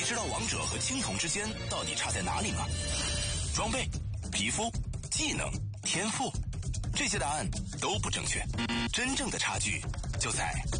知道王者和青铜之间到底差在哪里吗？装备、皮肤、技能、天赋，这些答案都不正确。真正的差距就在